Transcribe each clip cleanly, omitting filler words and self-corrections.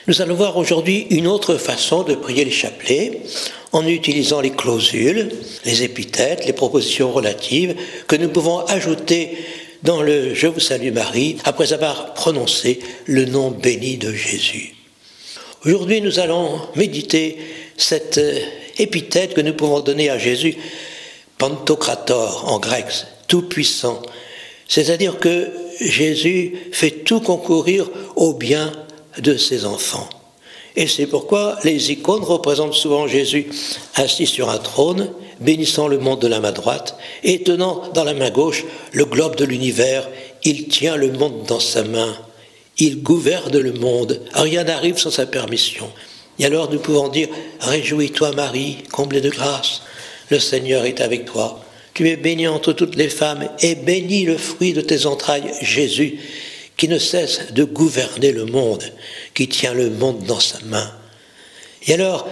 Nous allons voir aujourd'hui une autre façon de prier les chapelets en utilisant les clausules, les épithètes, les propositions relatives que nous pouvons ajouter dans le « Je vous salue Marie » après avoir prononcé le nom béni de Jésus. Aujourd'hui, nous allons méditer cette épithète que nous pouvons donner à Jésus, Pantocrator en grec, tout-puissant. C'est-à-dire que Jésus fait tout concourir au bien de ses enfants. Et c'est pourquoi les icônes représentent souvent Jésus assis sur un trône, bénissant le monde de la main droite, et tenant dans la main gauche le globe de l'univers. Il tient le monde dans sa main. Il gouverne le monde. Rien n'arrive sans sa permission. Et alors nous pouvons dire « Réjouis-toi Marie, comblée de grâce, le Seigneur est avec toi. Tu es bénie entre toutes les femmes, et béni le fruit de tes entrailles, Jésus, qui ne cesse de gouverner le monde, qui tient le monde dans sa main. » Et alors,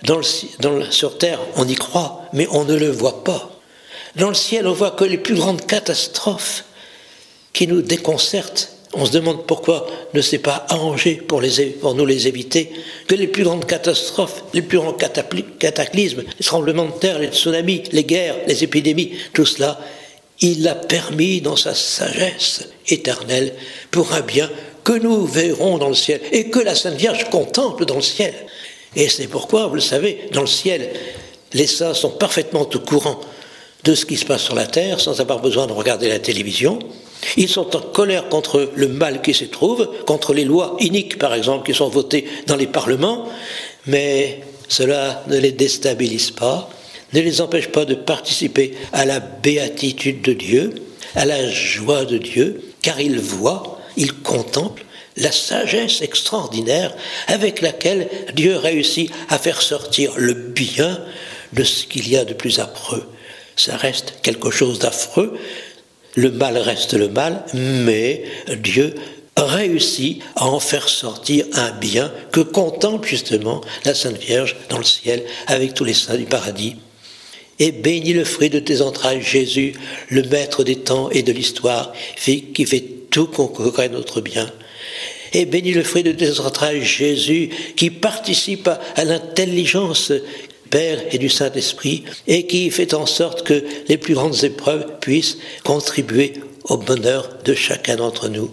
sur terre, on y croit, mais on ne le voit pas. Dans le ciel, on voit que les plus grandes catastrophes qui nous déconcertent, on se demande pourquoi ne s'est pas arrangé pour nous les éviter, que les plus grandes catastrophes, les plus grands cataclysmes, les tremblements de terre, les tsunamis, les guerres, les épidémies, tout cela, il l'a permis dans sa sagesse éternelle pour un bien que nous verrons dans le ciel et que la Sainte Vierge contemple dans le ciel. Et c'est pourquoi, vous le savez, dans le ciel, les saints sont parfaitement au courant de ce qui se passe sur la terre sans avoir besoin de regarder la télévision. Ils sont en colère contre le mal qui s'y trouve, contre les lois iniques, par exemple, qui sont votées dans les parlements, mais cela ne les déstabilise pas, ne les empêche pas de participer à la béatitude de Dieu, à la joie de Dieu, car ils voient, ils contemplent la sagesse extraordinaire avec laquelle Dieu réussit à faire sortir le bien de ce qu'il y a de plus affreux. Ça reste quelque chose d'affreux, le mal reste le mal, mais Dieu réussit à en faire sortir un bien que contemple justement la Sainte Vierge dans le ciel avec tous les saints du paradis. Et bénis le fruit de tes entrailles, Jésus, le maître des temps et de l'histoire, qui fait tout concourir à notre bien. Et bénis le fruit de tes entrailles, Jésus, qui participe à l'intelligence Père et du Saint-Esprit, et qui fait en sorte que les plus grandes épreuves puissent contribuer au bonheur de chacun d'entre nous.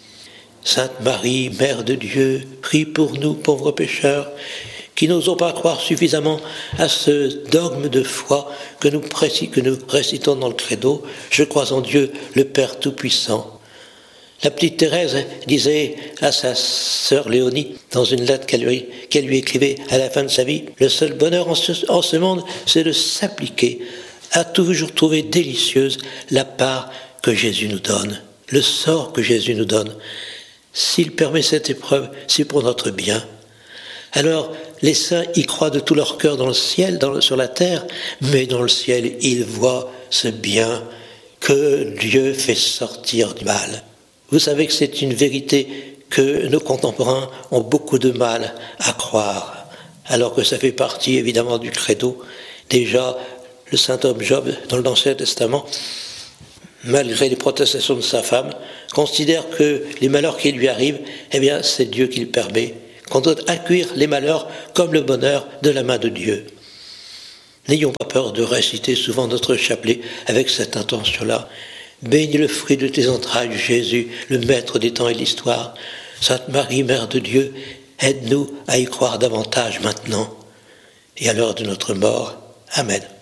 Sainte Marie, Mère de Dieu, prie pour nous, pauvres pécheurs, qui n'osons pas croire suffisamment à ce dogme de foi que nous récitons dans le credo. Je crois en Dieu, le Père Tout-Puissant. La petite Thérèse disait à sa sœur Léonie, dans une lettre qu'elle lui écrivait à la fin de sa vie, « Le seul bonheur en ce monde, c'est de s'appliquer à toujours trouver délicieuse la part que Jésus nous donne, le sort que Jésus nous donne. S'il permet cette épreuve, c'est pour notre bien. » Alors, les saints y croient de tout leur cœur dans le ciel, sur la terre, mais dans le ciel, ils voient ce bien que Dieu fait sortir du mal. Vous savez que c'est une vérité que nos contemporains ont beaucoup de mal à croire, alors que ça fait partie évidemment du credo. Déjà, le saint homme Job, dans l'Ancien Testament, malgré les protestations de sa femme, considère que les malheurs qui lui arrivent, eh bien, c'est Dieu qui le permet, qu'on doit accueillir les malheurs comme le bonheur de la main de Dieu. N'ayons pas peur de réciter souvent notre chapelet avec cette intention-là. Bénis le fruit de tes entrailles, Jésus, le maître des temps et de l'histoire. Sainte Marie, Mère de Dieu, aide-nous à y croire davantage maintenant et à l'heure de notre mort. Amen.